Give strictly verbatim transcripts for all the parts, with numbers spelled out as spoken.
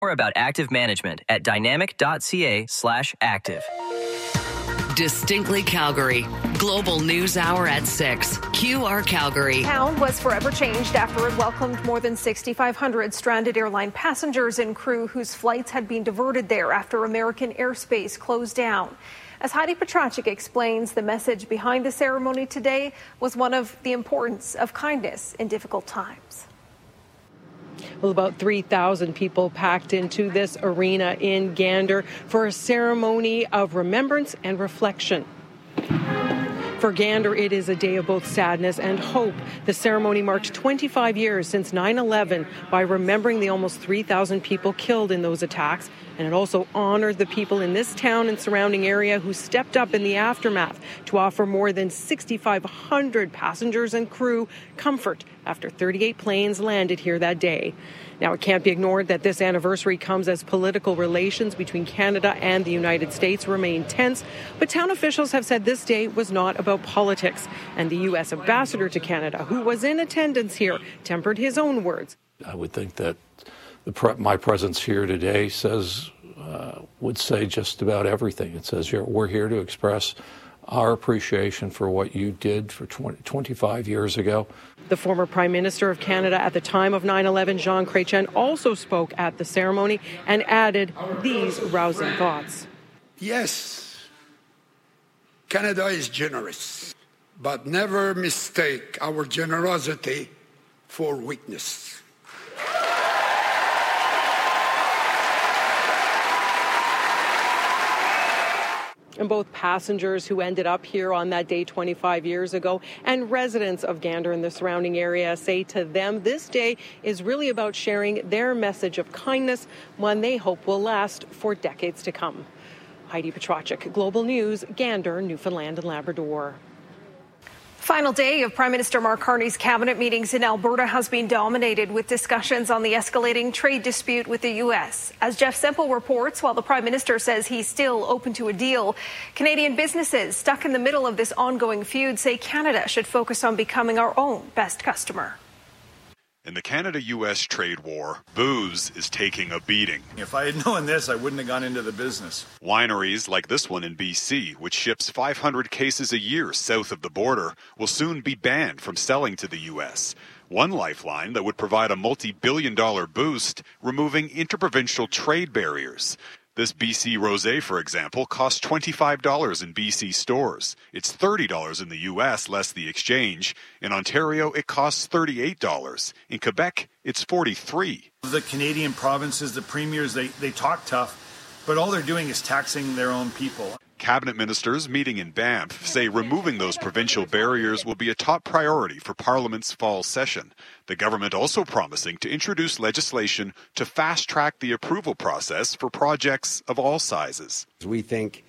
More about active management at dynamic.ca slash active. Distinctly Calgary. Global News Hour at six. Q R Calgary. Town was forever changed after it welcomed more than six thousand five hundred stranded airline passengers and crew whose flights had been diverted there after American airspace closed down. As Heidi Petracek explains, the message behind the ceremony today was one of the importance of kindness in difficult times. Well, about three thousand people packed into this arena in Gander for a ceremony of remembrance and reflection. For Gander, it is a day of both sadness and hope. The ceremony marked twenty-five years since nine eleven by remembering the almost three thousand people killed in those attacks. And it also honored the people in this town and surrounding area who stepped up in the aftermath to offer more than six thousand five hundred passengers and crew comfort after thirty-eight planes landed here that day. Now, it can't be ignored that this anniversary comes as political relations between Canada and the United States remain tense. But town officials have said this day was not about politics. And the U S ambassador to Canada, who was in attendance here, tempered his own words. I would think that the pre- my presence here today says, uh, would say just about everything. It says here, we're here to express our appreciation for what you did for twenty, twenty-five years ago. The former Prime Minister of Canada at the time of nine eleven, Jean Chrétien, also spoke at the ceremony and added these rousing thoughts. Yes, Canada is generous, but never mistake our generosity for weakness. And both passengers who ended up here on that day twenty-five years ago and residents of Gander and the surrounding area say to them this day is really about sharing their message of kindness, one they hope will last for decades to come. Heidi Petracek, Global News, Gander, Newfoundland and Labrador. Final day of Prime Minister Mark Carney's cabinet meetings in Alberta has been dominated with discussions on the escalating trade dispute with the U S. As Jeff Semple reports, while the Prime Minister says he's still open to a deal, Canadian businesses stuck in the middle of this ongoing feud say Canada should focus on becoming our own best customer. In the Canada-U S trade war, booze is taking a beating. If I had known this, I wouldn't have gone into the business. Wineries like this one in B C, which ships five hundred cases a year south of the border, will soon be banned from selling to the U S. One lifeline that would provide a multi-billion dollar boost, removing interprovincial trade barriers. This B C Rosé, for example, costs twenty-five dollars in B C stores. It's thirty dollars in the U S, less the exchange. In Ontario, it costs thirty-eight dollars. In Quebec, it's forty-three dollars. The Canadian provinces, the premiers, they, they talk tough, but all they're doing is taxing their own people. Cabinet ministers meeting in Banff say removing those provincial barriers will be a top priority for Parliament's fall session. The government also promising to introduce legislation to fast-track the approval process for projects of all sizes. We think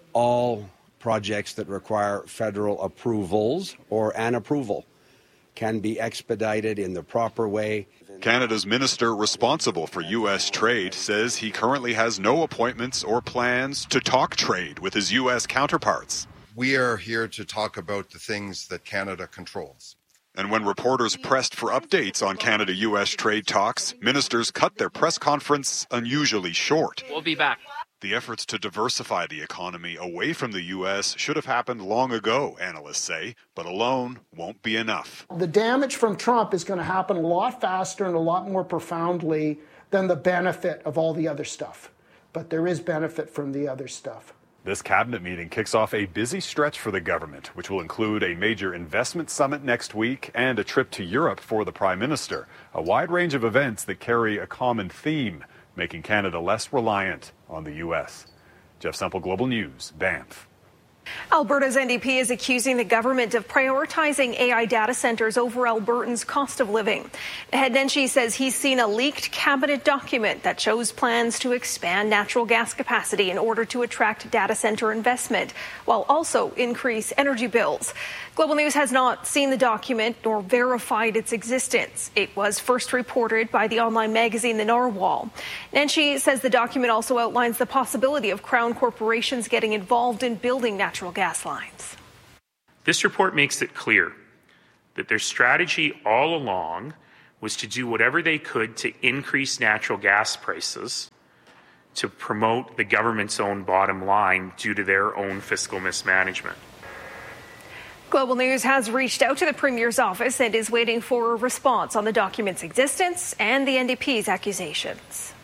all projects that require federal approvals or an approval can be expedited in the proper way. Canada's minister responsible for U S trade says he currently has no appointments or plans to talk trade with his U S counterparts. We are here to talk about the things that Canada controls. And when reporters pressed for updates on Canada-U S trade talks, ministers cut their press conference unusually short. We'll be back. The efforts to diversify the economy away from the U S should have happened long ago, analysts say, but alone won't be enough. The damage from Trump is going to happen a lot faster and a lot more profoundly than the benefit of all the other stuff. But there is benefit from the other stuff. This cabinet meeting kicks off a busy stretch for the government, which will include a major investment summit next week and a trip to Europe for the Prime Minister. A wide range of events that carry a common theme, making Canada less reliant on the U S. Jeff Semple, Global News, Banff. Alberta's N D P is accusing the government of prioritizing A I data centres over Albertans' cost of living. Head Nenshi says he's seen a leaked cabinet document that shows plans to expand natural gas capacity in order to attract data centre investment, while also increase energy bills. Global News has not seen the document nor verified its existence. It was first reported by the online magazine The Narwhal. Nenshi says the document also outlines the possibility of Crown corporations getting involved in building natural gas lines. This report makes it clear that their strategy all along was to do whatever they could to increase natural gas prices to promote the government's own bottom line due to their own fiscal mismanagement. Global News has reached out to the Premier's office and is waiting for a response on the document's existence and the N D P's accusations.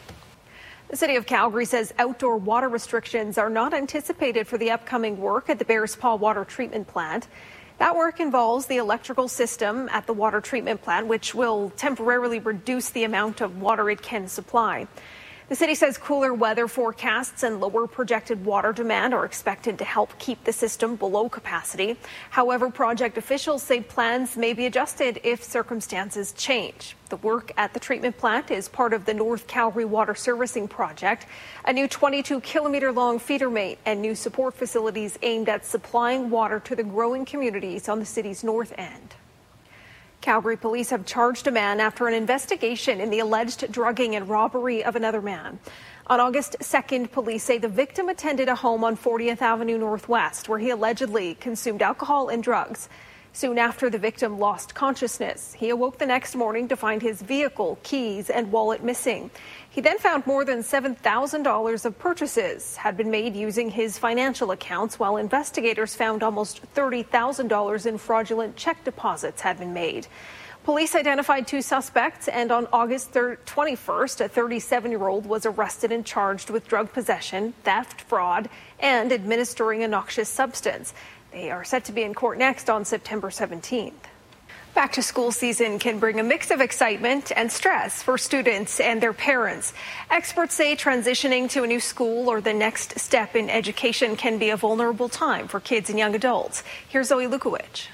The City of Calgary says outdoor water restrictions are not anticipated for the upcoming work at the Bearspaw Water Treatment Plant. That work involves the electrical system at the water treatment plant, which will temporarily reduce the amount of water it can supply. The city says cooler weather forecasts and lower projected water demand are expected to help keep the system below capacity. However, project officials say plans may be adjusted if circumstances change. The work at the treatment plant is part of the North Calgary Water Servicing Project, a new twenty-two kilometre long feeder main and new support facilities aimed at supplying water to the growing communities on the city's north end. Calgary police have charged a man after an investigation in the alleged drugging and robbery of another man. On August second, police say the victim attended a home on fortieth Avenue Northwest where he allegedly consumed alcohol and drugs. Soon after, the victim lost consciousness. He awoke the next morning to find his vehicle, keys, and wallet missing. He then found more than seven thousand dollars of purchases had been made using his financial accounts, while investigators found almost thirty thousand dollars in fraudulent check deposits had been made. Police identified two suspects, and on August twenty-first, a thirty-seven-year-old was arrested and charged with drug possession, theft, fraud, and administering a noxious substance. They are set to be in court next on September seventeenth. Back to school season can bring a mix of excitement and stress for students and their parents. Experts say transitioning to a new school or the next step in education can be a vulnerable time for kids and young adults. Here's Zoe Lukowicz.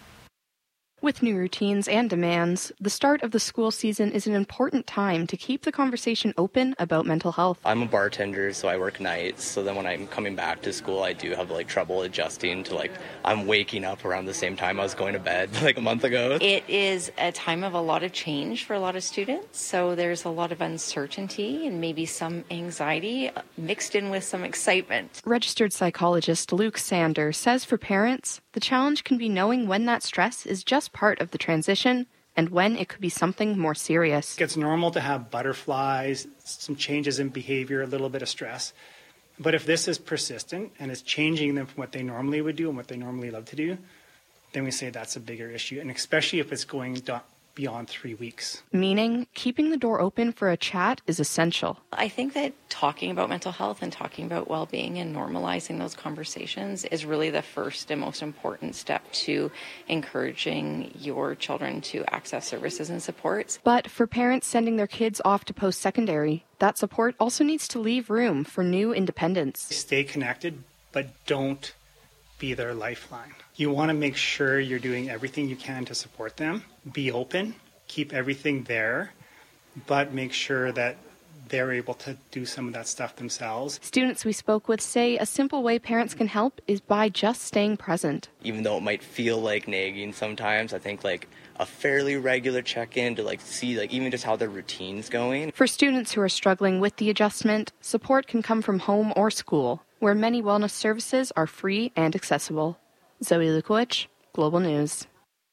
With new routines and demands, the start of the school season is an important time to keep the conversation open about mental health. I'm a bartender, so I work nights. So then when I'm coming back to school, I do have like trouble adjusting to like I'm waking up around the same time I was going to bed like a month ago. It is a time of a lot of change for a lot of students. So there's a lot of uncertainty and maybe some anxiety mixed in with some excitement. Registered psychologist Luke Sander says for parents, the challenge can be knowing when that stress is just part of the transition and when it could be something more serious. It's normal to have butterflies, some changes in behavior, a little bit of stress. But if this is persistent and is changing them from what they normally would do and what they normally love to do, then we say that's a bigger issue, and especially if it's going do- beyond three weeks. Meaning, keeping the door open for a chat is essential. I think that talking about mental health and talking about well-being and normalizing those conversations is really the first and most important step to encouraging your children to access services and supports. But for parents sending their kids off to post-secondary, that support also needs to leave room for new independence. Stay connected, but don't be their lifeline. You want to make sure you're doing everything you can to support them. Be open, keep everything there, but make sure that they're able to do some of that stuff themselves. Students we spoke with say a simple way parents can help is by just staying present. Even though it might feel like nagging sometimes, I think like a fairly regular check-in to like see like even just how their routine's going. For students who are struggling with the adjustment, support can come from home or school, where many wellness services are free and accessible. Zoe Lukowicz, Global News.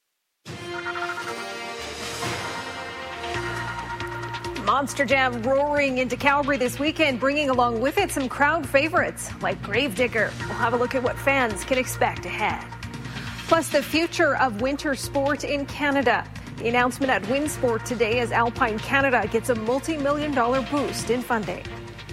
Monster Jam roaring into Calgary this weekend, bringing along with it some crowd favorites like Gravedigger. We'll have a look at what fans can expect ahead. Plus, the future of winter sport in Canada. The announcement at Winsport today as Alpine Canada gets a multi-million dollar boost in funding.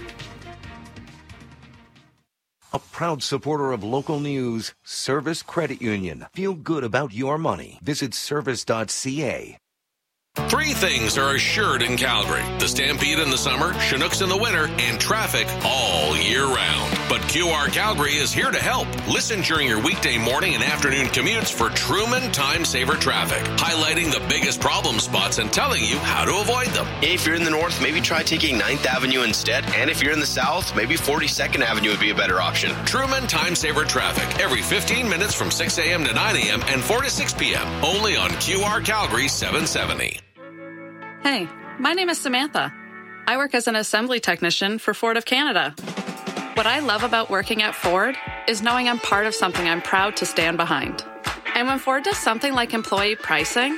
A proud supporter of local news, Service Credit Union. Feel good about your money. Visit service dot c a. Three things are assured in Calgary: the Stampede in the summer, Chinooks in the winter, and traffic all year round. But Q R Calgary is here to help. Listen during your weekday morning and afternoon commutes for Truman Time Saver Traffic, highlighting the biggest problem spots and telling you how to avoid them. If you're in the north, maybe try taking ninth Avenue instead. And if you're in the south, maybe forty-second Avenue would be a better option. Truman Time Saver Traffic, every fifteen minutes from six a.m. to nine a.m. and four to six p.m. Only on Q R Calgary seven seventy. Hey, my name is Samantha. I work as an assembly technician for Ford of Canada. What I love about working at Ford is knowing I'm part of something I'm proud to stand behind. And when Ford does something like employee pricing,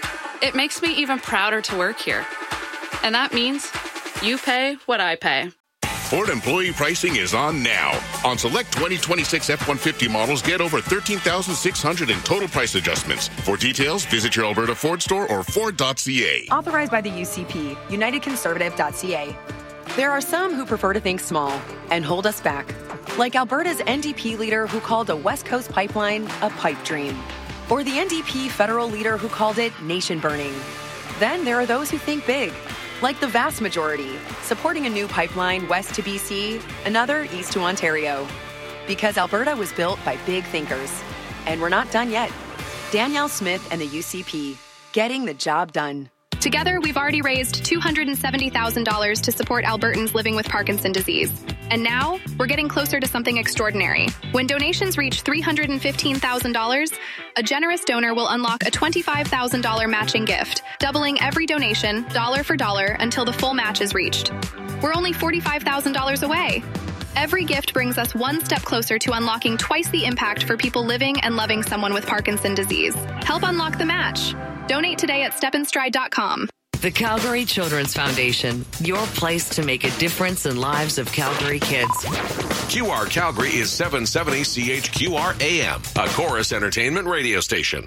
It makes me even prouder to work here. And that means you pay what I pay. Ford employee pricing is on now. On select twenty twenty-six F one fifty models, get over thirteen thousand six hundred dollars in total price adjustments. For details, visit your Alberta Ford store or Ford dot C A. Authorized by the U C P, United Conservative dot C A. There are some who prefer to think small and hold us back. Like Alberta's N D P leader who called a West Coast pipeline a pipe dream. Or the N D P federal leader who called it nation burning. Then there are those who think big. Like the vast majority, supporting a new pipeline west to B C, another east to Ontario. Because Alberta was built by big thinkers. And we're not done yet. Danielle Smith and the U C P, getting the job done. Together, we've already raised two hundred seventy thousand dollars to support Albertans living with Parkinson's disease. And now, we're getting closer to something extraordinary. When donations reach three hundred fifteen thousand dollars, a generous donor will unlock a twenty-five thousand dollars matching gift, doubling every donation, dollar for dollar, until the full match is reached. We're only forty-five thousand dollars away. Every gift brings us one step closer to unlocking twice the impact for people living and loving someone with Parkinson's disease. Help unlock the match. Donate today at step in stride dot com. The Calgary Children's Foundation, your place to make a difference in lives of Calgary kids. Q R Calgary is seven seventy C H Q R A M, a Chorus Entertainment radio station.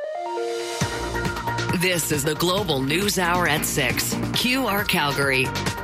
This is the Global News Hour at six. Q R Calgary.